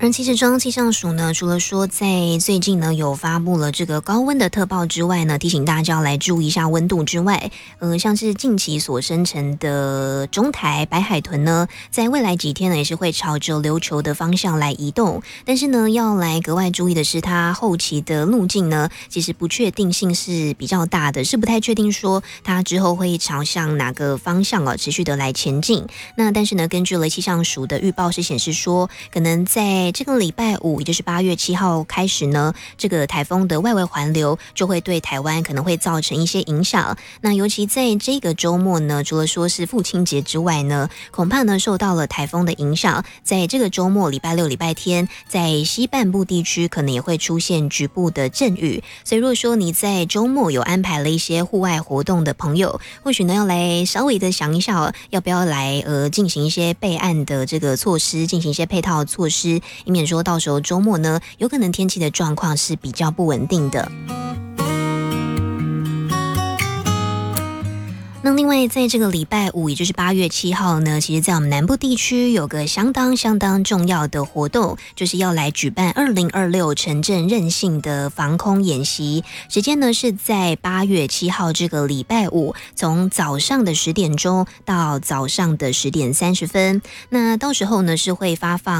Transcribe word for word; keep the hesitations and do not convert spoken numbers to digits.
而其实中央气象署呢，除了说在最近呢有发布了这个高温的特报之外呢，提醒大家要来注意一下温度之外，呃，像是近期所生成的中台白海豚呢，在未来几天呢也是会朝着琉球的方向来移动，但是呢要来格外注意的是，它后期的路径呢，其实不确定性是比较大的，是不太确定说它之后会朝向哪个方向哦持续的来前进。那但是呢，根据了气象署的预报是显示说，可能在这个礼拜五，也就是八月七号开始呢，这个台风的外围环流就会对台湾可能会造成一些影响。那尤其在这个周末呢，除了说是父亲节之外呢，恐怕呢受到了台风的影响，在这个周末礼拜六、礼拜天，在西半部地区可能也会出现局部的阵雨。所以如果说你在周末有安排了一些户外活动的朋友，或许呢要来稍微的想一下哦，要不要来呃进行一些备案的这个措施，进行一些配套措施，以免说到时候周末呢，有可能天气的状况是比较不稳定的。那另外，在这个礼拜五，也就是八月七号呢，其实在我们南部地区有个相当相当重要的活动，就是要来举办二零二六城镇韧性的防空演习。时间呢是在八月七号这个礼拜五，从早上的十点钟到早上的十点三十分。那到时候呢是会发放